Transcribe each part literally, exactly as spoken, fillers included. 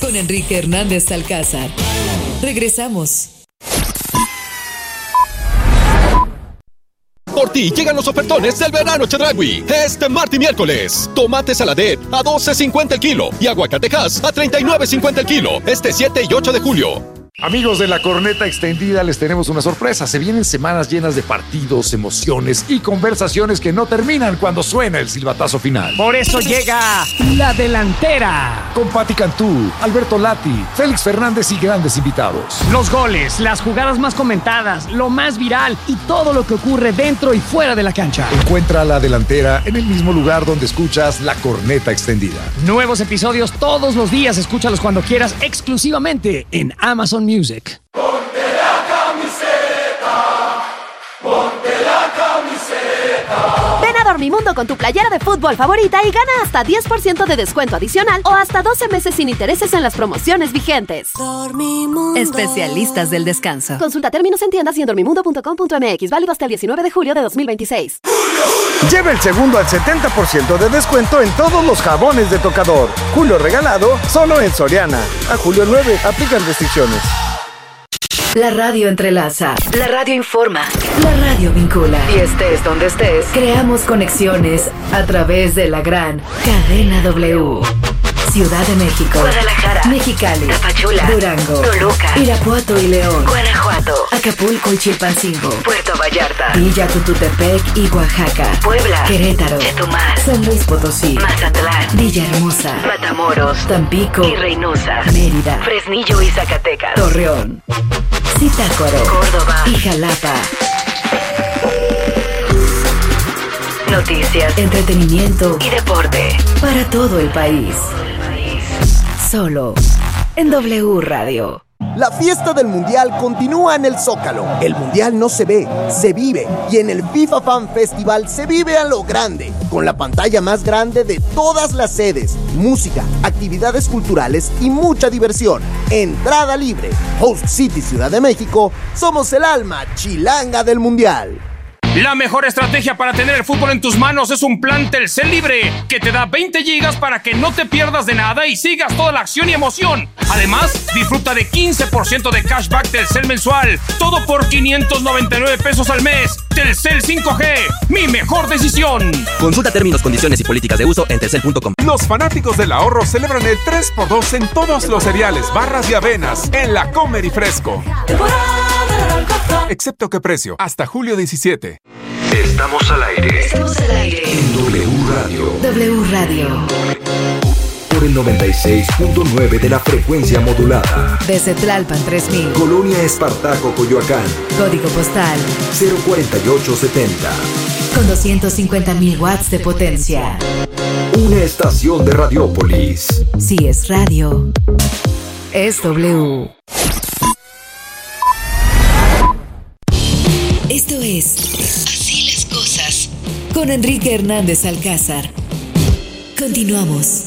con Enrique Hernández Alcázar. Regresamos. Por ti llegan los ofertones del verano Chedraui. Este martes y miércoles. Tomate saladet a doce cincuenta el kilo y aguacatejas a treinta y nueve cincuenta el kilo. Este siete y ocho de julio. Amigos de la Corneta Extendida, les tenemos una sorpresa. Se vienen semanas llenas de partidos, emociones y conversaciones que no terminan cuando suena el silbatazo final. Por eso llega La Delantera. Con Pati Cantú, Alberto Lati, Félix Fernández y grandes invitados. Los goles, las jugadas más comentadas, lo más viral y todo lo que ocurre dentro y fuera de la cancha. Encuentra La Delantera en el mismo lugar donde escuchas La Corneta Extendida. Nuevos episodios todos los días. Escúchalos cuando quieras, exclusivamente en Amazon Music. Ponte la camiseta, ponte la camiseta. Ven a Dormimundo con tu playera de fútbol favorita y gana hasta diez por ciento de descuento adicional o hasta doce meses sin intereses en las promociones vigentes. Dormimundo. Especialistas del descanso. Consulta términos en tiendas y en dormimundo punto com punto m x. Válido hasta el diecinueve de julio de dos mil veintiséis. Lleva el segundo al setenta por ciento de descuento en todos los jabones de tocador. Julio regalado solo en Soriana. A julio nueve, aplican restricciones. La radio entrelaza, la radio informa, la radio vincula. Y estés donde estés, creamos conexiones a través de la gran Cadena W. Ciudad de México, Guadalajara, Mexicali, Tapachula, Durango, Toluca, Irapuato y León, Guanajuato, Acapulco y Chilpancingo, Puerto Vallarta, Villa Tututepec y Oaxaca, Puebla, Querétaro, Chetumal, San Luis Potosí, Mazatlán, Villahermosa, Matamoros, Tampico y Reynosa, Mérida, Fresnillo y Zacatecas, Torreón, Zitácuaro, Córdoba y Jalapa. Noticias, entretenimiento y deporte para todo el país. Solo en W Radio. La fiesta del Mundial continúa en el Zócalo. El Mundial no se ve, se vive. Y en el FIFA Fan Festival se vive a lo grande, con la pantalla más grande de todas las sedes, música, actividades culturales y mucha diversión. Entrada libre. Host City Ciudad de México, somos el alma chilanga del Mundial. La mejor estrategia para tener el fútbol en tus manos es un plan Telcel Libre que te da veinte gigas para que no te pierdas de nada y sigas toda la acción y emoción. Además, disfruta de quince por ciento de cashback Telcel mensual. Todo por quinientos noventa y nueve pesos al mes. Telcel cinco G, mi mejor decisión. Consulta términos, condiciones y políticas de uso en telcel punto com. Los fanáticos del ahorro celebran el tres por dos en todos los cereales, barras y avenas en la Comer y Fresco. Excepto que precio, hasta julio diecisiete. Estamos al aire. Estamos al aire. En W Radio. W Radio. Por el noventa y seis punto nueve de la frecuencia modulada. Desde Tlalpan tres mil. Colonia Espartaco, Coyoacán. Código postal cero cuarenta y ocho setenta. Con doscientos cincuenta mil watts de potencia. Una estación de Radiópolis. Si es radio, es W. Esto es Así las cosas con Enrique Hernández Alcázar. Continuamos.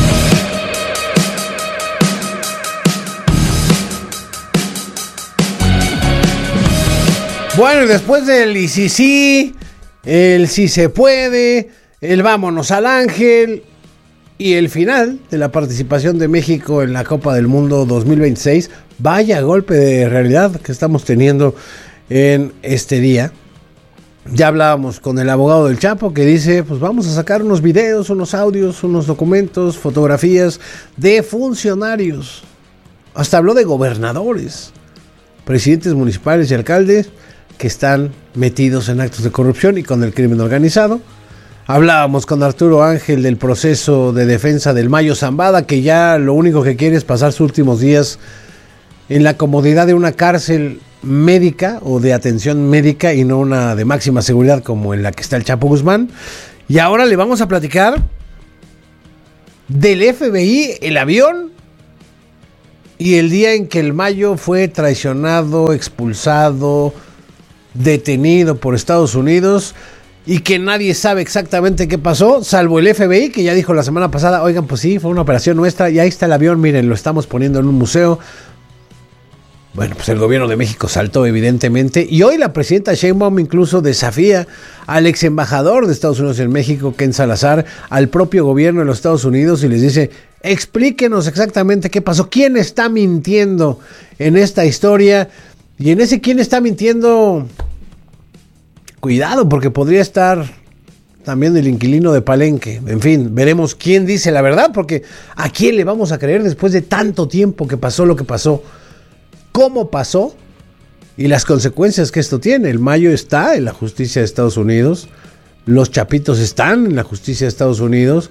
Bueno, después del y si sí, el si se puede, el vámonos al Ángel y el final de la participación de México en la Copa del Mundo dos mil veintiséis, vaya golpe de realidad que estamos teniendo en este día. Ya hablábamos con el abogado del Chapo que dice, pues vamos a sacar unos videos, unos audios, unos documentos, fotografías de funcionarios. Hasta habló de gobernadores, presidentes municipales y alcaldes que están metidos en actos de corrupción y con el crimen organizado. Hablábamos con Arturo Ángel del proceso de defensa del Mayo Zambada, que ya lo único que quiere es pasar sus últimos días en la comodidad de una cárcel médica o de atención médica y no una de máxima seguridad como en la que está el Chapo Guzmán. Y ahora le vamos a platicar del F B I, el avión y el día en que el Mayo fue traicionado, expulsado, detenido por Estados Unidos y que nadie sabe exactamente qué pasó, salvo el F B I, que ya dijo la semana pasada, oigan, pues sí, fue una operación nuestra y ahí está el avión, miren, lo estamos poniendo en un museo. Bueno, pues el gobierno de México saltó evidentemente y hoy la presidenta Sheinbaum incluso desafía al ex embajador de Estados Unidos en México, Ken Salazar, al propio gobierno de los Estados Unidos y les dice, explíquenos exactamente qué pasó, quién está mintiendo en esta historia y en ese quién está mintiendo, cuidado porque podría estar también el inquilino de Palenque. En fin, veremos quién dice la verdad porque a quién le vamos a creer después de tanto tiempo que pasó lo que pasó. Cómo pasó y las consecuencias que esto tiene. El Mayo está en la justicia de Estados Unidos, los Chapitos están en la justicia de Estados Unidos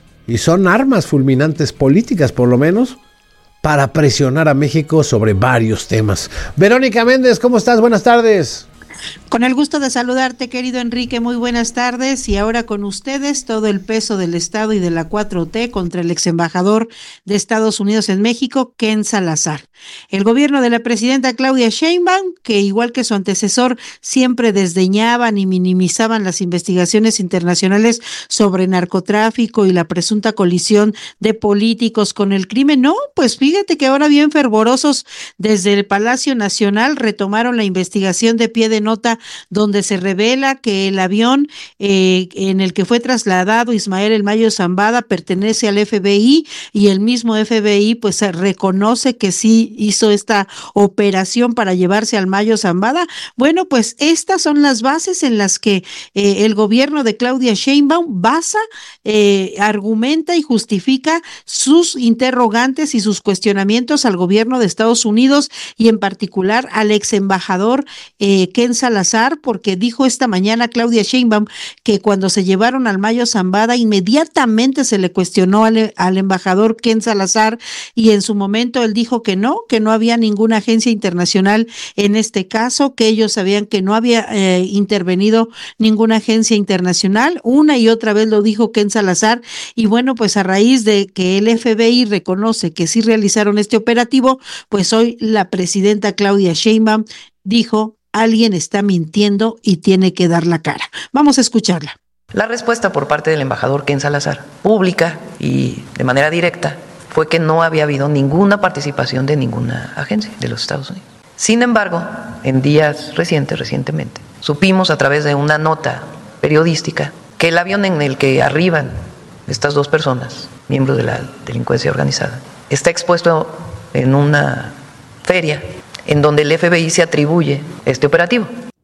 y son armas fulminantes políticas, por lo menos, para presionar a México sobre varios temas. Verónica Méndez, ¿cómo estás? Buenas tardes. Con el gusto de saludarte, querido Enrique, muy buenas tardes. Y ahora con ustedes todo el peso del Estado y de la cuatro T contra el ex embajador de Estados Unidos en México, Ken Salazar. El gobierno de la presidenta Claudia Sheinbaum, que igual que su antecesor, siempre desdeñaban y minimizaban las investigaciones internacionales sobre narcotráfico y la presunta colisión de políticos con el crimen. No, pues fíjate que ahora bien fervorosos desde el Palacio Nacional retomaron la investigación de pie de nota donde se revela que el avión eh, en el que fue trasladado Ismael El Mayo Zambada pertenece al F B I y el mismo F B I pues reconoce que sí hizo esta operación para llevarse al Mayo Zambada. Bueno, pues estas son las bases en las que eh, el gobierno de Claudia Sheinbaum basa, eh, argumenta y justifica sus interrogantes y sus cuestionamientos al gobierno de Estados Unidos y en particular al ex embajador eh, Ken Salazar, porque dijo esta mañana Claudia Sheinbaum que cuando se llevaron al Mayo Zambada inmediatamente se le cuestionó al, al embajador Ken Salazar y en su momento él dijo que no, que no había ninguna agencia internacional en este caso, que ellos sabían que no había eh, intervenido ninguna agencia internacional. Una y otra vez lo dijo Ken Salazar y bueno, pues a raíz de que el F B I reconoce que sí realizaron este operativo, pues hoy la presidenta Claudia Sheinbaum dijo: alguien está mintiendo y tiene que dar la cara. Vamos a escucharla. La respuesta por parte del embajador Ken Salazar, pública y de manera directa, fue que no había habido ninguna participación de ninguna agencia de los Estados Unidos. Sin embargo, en días recientes, recientemente, supimos a través de una nota periodística que el avión en el que arriban estas dos personas, miembros de la delincuencia organizada, está expuesto en una feria en donde el F B I se atribuye este operativo.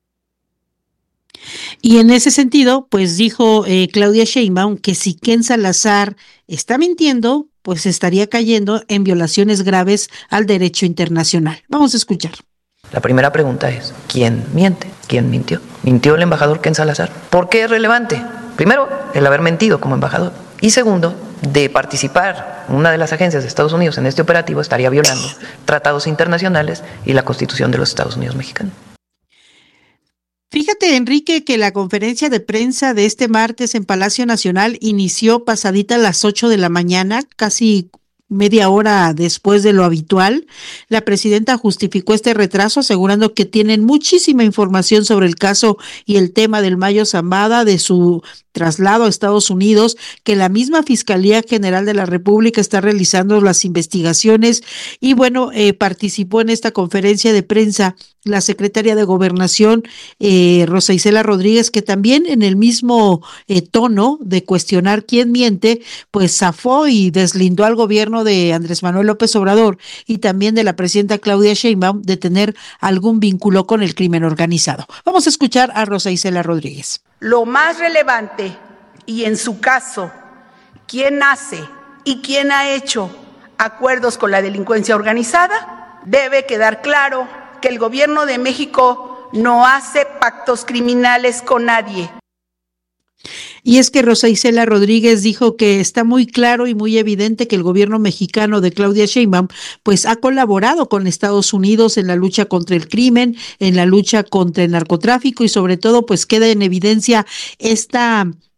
Y en ese sentido, pues dijo eh, Claudia Sheinbaum que si Ken Salazar está mintiendo, pues estaría cayendo en violaciones graves al derecho internacional. Vamos a escuchar. La primera pregunta es, ¿quién miente? ¿Quién mintió? ¿Mintió el embajador Ken Salazar? ¿Por qué es relevante? Primero, el haber mentido como embajador. Y segundo, de participar una de las agencias de Estados Unidos en este operativo estaría violando tratados internacionales y la Constitución de los Estados Unidos mexicanos. Fíjate, Enrique, que la conferencia de prensa de este martes en Palacio Nacional inició pasadita a las ocho de la mañana, casi media hora después de lo habitual. La presidenta justificó este retraso asegurando que tienen muchísima información sobre el caso y el tema del Mayo Zambada, de su traslado a Estados Unidos, que la misma Fiscalía General de la República está realizando las investigaciones y bueno, eh, participó en esta conferencia de prensa la secretaria de Gobernación, eh, Rosa Isela Rodríguez, que también en el mismo eh, tono de cuestionar quién miente, pues zafó y deslindó al gobierno de Andrés Manuel López Obrador y también de la presidenta Claudia Sheinbaum de tener algún vínculo con el crimen organizado. Vamos a escuchar a Rosa Isela Rodríguez. Lo más relevante, y en su caso, quién hace y quién ha hecho acuerdos con la delincuencia organizada, debe quedar claro que el gobierno de México no hace pactos criminales con nadie. Y es que Rosa Isela Rodríguez dijo que está muy claro y muy evidente que el gobierno mexicano de Claudia Sheinbaum pues ha colaborado con Estados Unidos en la lucha contra el crimen, en la lucha contra el narcotráfico y sobre todo pues queda en evidencia esta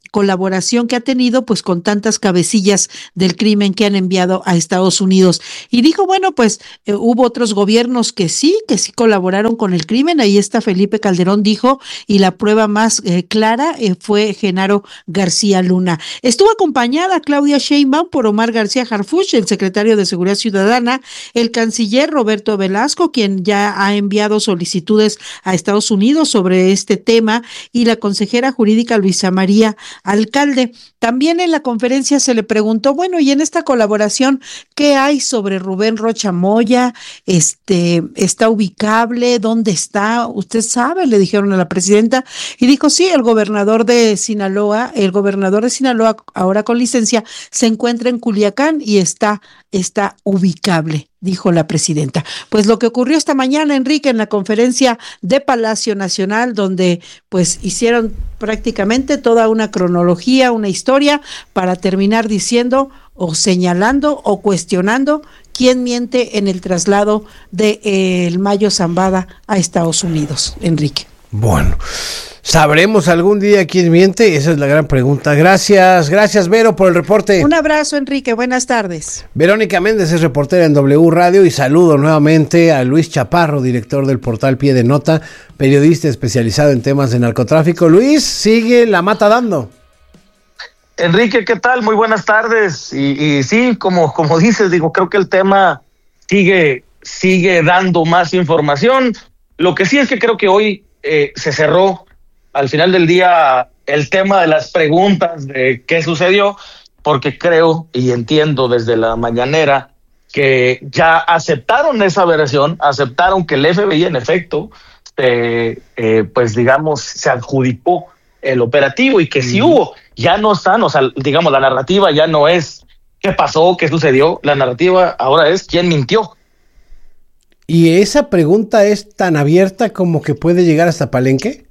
colaboración que ha tenido pues con tantas cabecillas del crimen que han enviado a Estados Unidos. Y dijo, bueno, pues eh, hubo otros gobiernos que sí, que sí colaboraron con el crimen. Ahí está Felipe Calderón, dijo, y la prueba más eh, clara eh, fue Genaro García Luna. Estuvo acompañada Claudia Sheinbaum por Omar García Harfuch, el secretario de Seguridad Ciudadana, el canciller Roberto Velasco, quien ya ha enviado solicitudes a Estados Unidos sobre este tema, y la consejera jurídica Luisa María Alcalde. También en la conferencia se le preguntó, bueno, y en esta colaboración, ¿qué hay sobre Rubén Rocha Moya? Este, ¿está ubicable? ¿Dónde está? Usted sabe, le dijeron a la presidenta, y dijo, sí, el gobernador de Sinaloa, el gobernador de Sinaloa, ahora con licencia, se encuentra en Culiacán y está, está ubicable, dijo la presidenta. Pues lo que ocurrió esta mañana, Enrique, en la conferencia de Palacio Nacional, donde pues hicieron prácticamente toda una cronología, una historia, para terminar diciendo o señalando o cuestionando quién miente en el traslado de eh, el Mayo Zambada a Estados Unidos, Enrique. Bueno, ¿sabremos algún día quién miente? Esa es la gran pregunta. Gracias, gracias Vero por el reporte. Un abrazo, Enrique, buenas tardes. Verónica Méndez es reportera en W Radio, y saludo nuevamente a Luis Chaparro, director del portal Pie de Nota, periodista especializado en temas de narcotráfico. Luis, sigue la mata dando. Enrique, ¿qué tal? Muy buenas tardes. Y, y sí, como, como dices, digo, creo que el tema sigue, sigue dando más información. Lo que sí es que creo que hoy eh, se cerró al final del día el tema de las preguntas de qué sucedió, porque creo y entiendo desde la mañanera que ya aceptaron esa versión, aceptaron que el F B I en efecto, eh, eh, pues digamos, se adjudicó el operativo y que sí hubo. Ya no están, o sea, digamos, la narrativa ya no es qué pasó, qué sucedió, la narrativa ahora es quién mintió. ¿Y esa pregunta es tan abierta como que puede llegar hasta Palenque?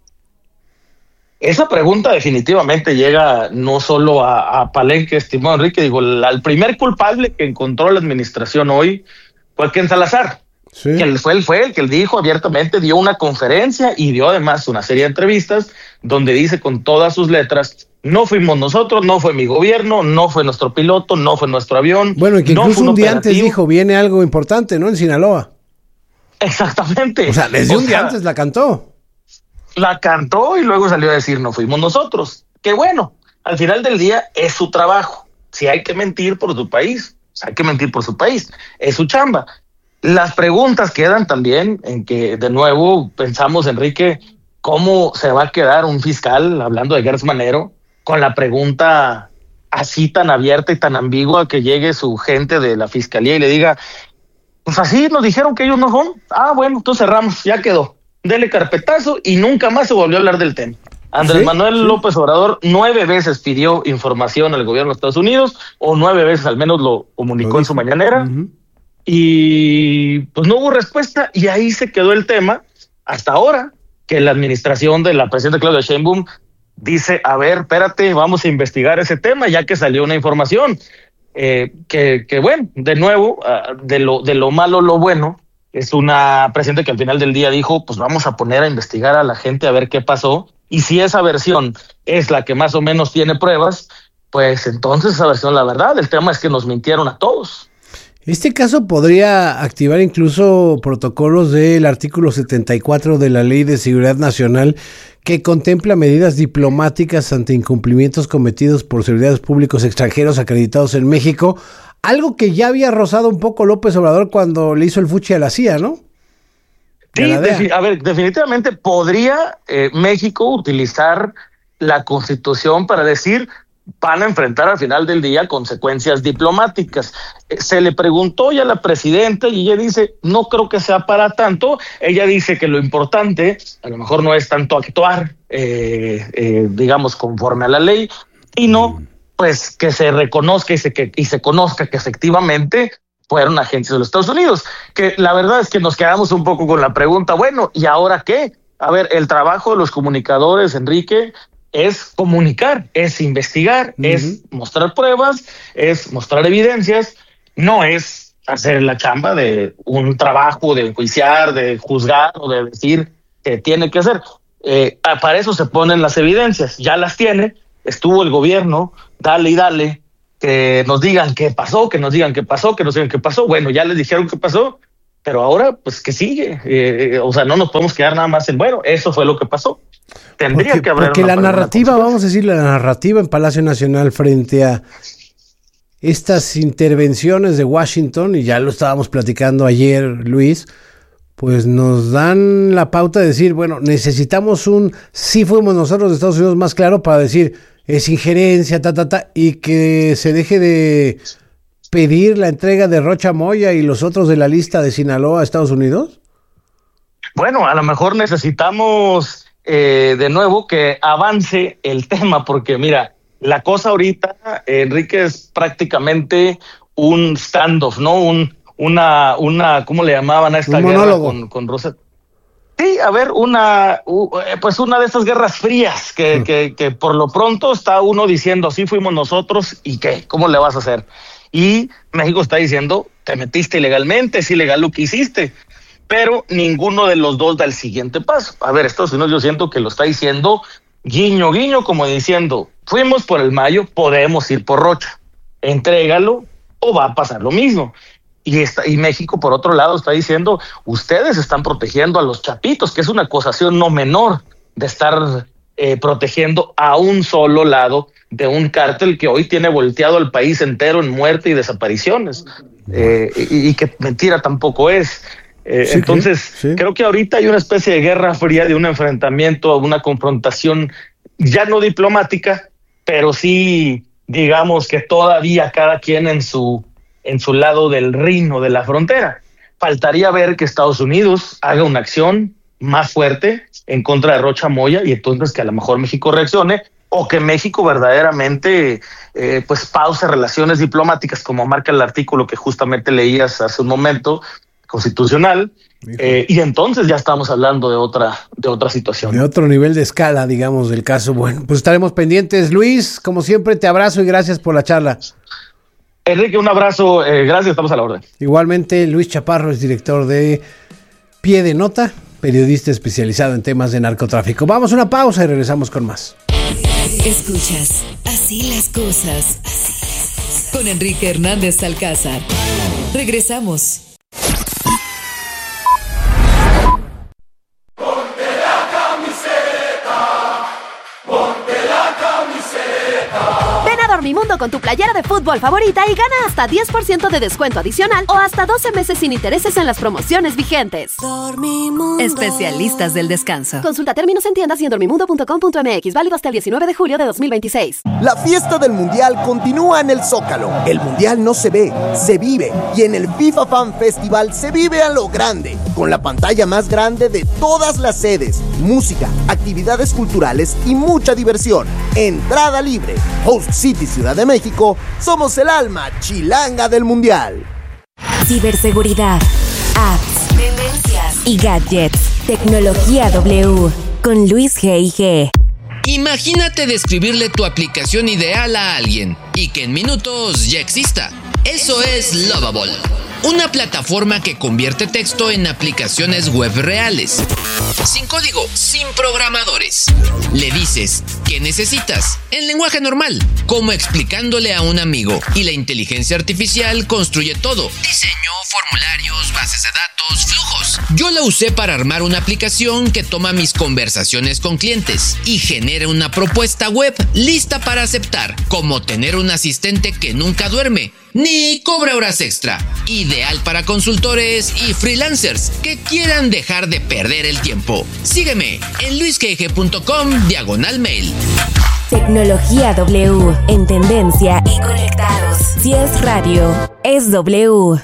Esa pregunta definitivamente llega no solo a, a Palenque, estimado Enrique. Digo, la, el primer culpable que encontró la administración hoy fue Ken Salazar. Sí. Que él fue, él fue el que él dijo abiertamente, dio una conferencia y dio además una serie de entrevistas donde dice con todas sus letras: no fuimos nosotros, no fue mi gobierno, no fue nuestro piloto, no fue nuestro avión. Bueno, y que incluso no un, un día antes dijo, viene algo importante, ¿no? En Sinaloa. Exactamente. O sea, desde o un día sea, antes la cantó. La cantó y luego salió a decir, no fuimos nosotros. Que bueno, al final del día es su trabajo. Si hay que mentir por su país, hay que mentir por su país. Es su chamba. Las preguntas quedan también en que, de nuevo, pensamos, Enrique, cómo se va a quedar un fiscal, hablando de Gertz Manero, con la pregunta así tan abierta y tan ambigua, que llegue su gente de la fiscalía y le diga, pues así nos dijeron que ellos no son. Ah, bueno, entonces cerramos, ya quedó. Dele carpetazo, y nunca más se volvió a hablar del tema. Andrés ¿Sí? Manuel sí. López Obrador nueve veces pidió información al gobierno de Estados Unidos, o nueve veces al menos lo comunicó lo en su mañanera, uh-huh. y pues no hubo respuesta, y ahí se quedó el tema, hasta ahora que la administración de la presidenta Claudia Sheinbaum dice, a ver, espérate, vamos a investigar ese tema, ya que salió una información, eh, que, que bueno, de nuevo, uh, de lo de lo malo lo bueno. Es una presidenta que al final del día dijo, pues vamos a poner a investigar a la gente a ver qué pasó, y si esa versión es la que más o menos tiene pruebas, pues entonces esa versión la verdad. El tema es que nos mintieron a todos. Este caso podría activar incluso protocolos del artículo setenta y cuatro de la Ley de Seguridad Nacional, que contempla medidas diplomáticas ante incumplimientos cometidos por servidores públicos extranjeros acreditados en México. Algo que ya había rozado un poco López Obrador cuando le hizo el fuchi a la C I A, ¿no? Sí, defi- a ver, definitivamente podría eh, México utilizar la Constitución para decir, van a enfrentar al final del día consecuencias diplomáticas. Eh, se le preguntó ya a la presidenta y ella dice, no creo que sea para tanto. Ella dice que lo importante a lo mejor no es tanto actuar, eh, eh, digamos, conforme a la ley, sino... Mm. pues que se reconozca y se, que, y se conozca que efectivamente fueron agentes de los Estados Unidos. Que la verdad es que nos quedamos un poco con la pregunta, bueno, ¿y ahora qué? A ver, el trabajo de los comunicadores, Enrique, es comunicar, es investigar, uh-huh. es mostrar pruebas, es mostrar evidencias, no es hacer la chamba de un trabajo de enjuiciar, de juzgar o de decir que tiene que hacer. Eh, para eso se ponen las evidencias, ya las tiene. estuvo el gobierno, dale y dale, que nos digan qué pasó, que nos digan qué pasó, que nos digan qué pasó. Bueno, ya les dijeron qué pasó, pero ahora, pues, ¿qué sigue? Eh, o sea, no nos podemos quedar nada más en, bueno, eso fue lo que pasó. Tendría porque, que haber Porque la narrativa, vamos a decir, la narrativa en Palacio Nacional frente a estas intervenciones de Washington, y ya lo estábamos platicando ayer, Luis, pues nos dan la pauta de decir, bueno, necesitamos un sí fuimos nosotros de Estados Unidos más claro para decir es injerencia, ta, ta, ta, y que se deje de pedir la entrega de Rocha Moya y los otros de la lista de Sinaloa a Estados Unidos. Bueno, a lo mejor necesitamos eh, de nuevo que avance el tema, porque mira, la cosa ahorita, eh, Enrique, es prácticamente un standoff, ¿no? Un, una, una, ¿cómo le llamaban a esta un guerra monólogo con, con Rosa? Sí, a ver, una, uh, pues una de estas guerras frías que, mm. que, que por lo pronto está uno diciendo, sí fuimos nosotros, ¿y qué? ¿Cómo le vas a hacer? Y México está diciendo, te metiste ilegalmente, es ilegal lo que hiciste. Pero ninguno de los dos da el siguiente paso. A ver, Estados Unidos yo siento que lo está diciendo guiño, guiño, como diciendo, fuimos por el Mayo, podemos ir por Rocha. Entrégalo o va a pasar lo mismo. Y, está, y México, por otro lado, está diciendo, ustedes están protegiendo a los chapitos, que es una acusación no menor de estar eh, protegiendo a un solo lado de un cártel que hoy tiene volteado al país entero en muerte y desapariciones. Eh, y, y que mentira tampoco es. Eh, sí, entonces, sí. creo que ahorita hay una especie de guerra fría, de un enfrentamiento, una confrontación ya no diplomática, pero sí, digamos que todavía cada quien en su en su lado del rin o de la frontera. Faltaría ver que Estados Unidos haga una acción más fuerte en contra de Rocha Moya y entonces que a lo mejor México reaccione, o que México verdaderamente eh, pues pause relaciones diplomáticas, como marca el artículo que justamente leías hace un momento, constitucional, eh, y entonces ya estamos hablando de otra de otra situación. De otro nivel de escala, digamos, del caso. Bueno, pues estaremos pendientes. Luis, como siempre, te abrazo y gracias por la charla. Enrique, un abrazo, eh, gracias, estamos a la orden. Igualmente, Luis Chaparro es director de Pie de Nota, periodista especializado en temas de narcotráfico. Vamos a una pausa y regresamos con más. Escuchas Así las cosas, así las cosas. Con Enrique Hernández Alcázar. Regresamos. Dormimundo con tu playera de fútbol favorita y gana hasta diez por ciento de descuento adicional o hasta doce meses sin intereses en las promociones vigentes. Dormimundo. Especialistas del descanso. Consulta términos en tiendas y en dormimundo punto com punto m x. Válido hasta el diecinueve de julio de dos mil veintiséis. La fiesta del Mundial continúa en el Zócalo. El Mundial no se ve, se vive. Y en el FIFA Fan Festival se vive a lo grande. Con la pantalla más grande de todas las sedes. Música, actividades culturales y mucha diversión. Entrada libre. Host City Ciudad de México, somos el alma chilanga del Mundial. Ciberseguridad, apps, tendencias y gadgets. Tecnología W con Luis G I G. Imagínate describirle tu aplicación ideal a alguien y que en minutos ya exista. Eso es Lovable, una plataforma que convierte texto en aplicaciones web reales. Sin código, sin programadores. Le dices ¿qué necesitas? En lenguaje normal, como explicándole a un amigo, y la inteligencia artificial construye todo: diseño, formularios, bases de datos, flujos. Yo la usé para armar una aplicación que toma mis conversaciones con clientes y genera una propuesta web lista para aceptar, como tener un asistente que nunca duerme ni cobra horas extra. Ideal para consultores y freelancers que quieran dejar de perder el tiempo. Sígueme en luisgg punto com diagonal mail. Tecnología W, en tendencia y conectados. Si es radio, es W.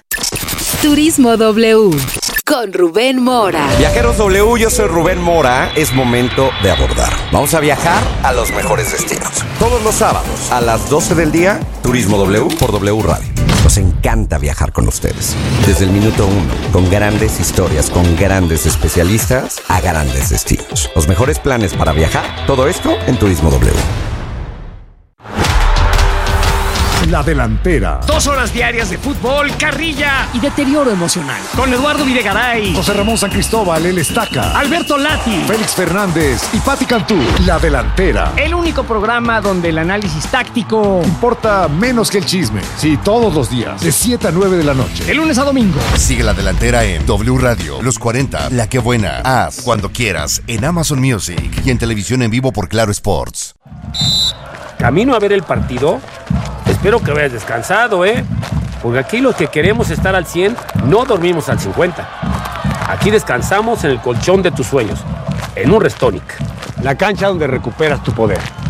Turismo W con Rubén Mora. Viajeros W, yo soy Rubén Mora. Es momento de abordar. Vamos a viajar a los mejores destinos. Todos los sábados a las doce del día, Turismo W por W Radio. Nos encanta viajar con ustedes. Desde el minuto uno, con grandes historias, con grandes especialistas, a grandes destinos. Los mejores planes para viajar, todo esto en Turismo W. La Delantera. Dos horas diarias de fútbol, carrilla y deterioro emocional. Con Eduardo Videgaray, José Ramón San Cristóbal, el Estaca, Alberto Lati, Félix Fernández y Pati Cantú. La Delantera. El único programa donde el análisis táctico importa menos que el chisme. Sí, todos los días, de siete a nueve de la noche. De lunes a domingo. Sigue La Delantera en W Radio, Los cuarenta, La Que Buena, Haz, cuando quieras, en Amazon Music y en televisión en vivo por Claro Sports. Camino a ver el partido. Espero que vayas descansado, ¿eh? Porque aquí los que queremos estar al cien, no dormimos al cincuenta. Aquí descansamos en el colchón de tus sueños, en un Restonic. La cancha donde recuperas tu poder.